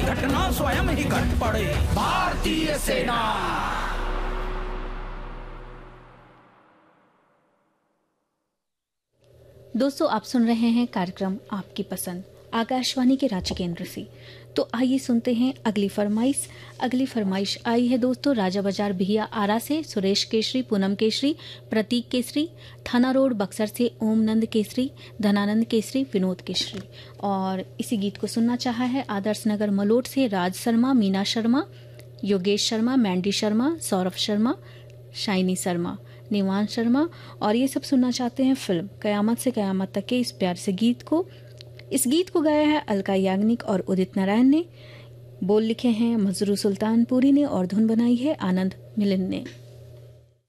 घटना स्वयं ही घट पड़े। भारतीय सेना। दोस्तों, आप सुन रहे हैं कार्यक्रम आपकी पसंद आकाशवाणी के रांची केंद्र से। तो आइए सुनते हैं अगली फरमाइश। अगली फरमाइश आई है दोस्तों राजा बाजार भिया आरा से सुरेश केसरी, पूनम केसरी, प्रतीक केसरी, थाना रोड बक्सर से ओम नंद केसरी, धनानंद केसरी, विनोद केसरी। और इसी गीत को सुनना चाहा है आदर्श नगर मलोट से राज शर्मा, मीना शर्मा, योगेश शर्मा, मैंडी शर्मा, सौरभ शर्मा, शाइनी शर्मा, निवान शर्मा। और ये सब सुनना चाहते हैं फिल्म कयामत से कयामत तक के इस प्यार से गीत को। इस गीत को गाया है अलका याग्निक और उदित नारायण ने। बोल लिखे हैं मजरू सुल्तानपुरी ने और धुन बनाई है आनंद मिलिन ने।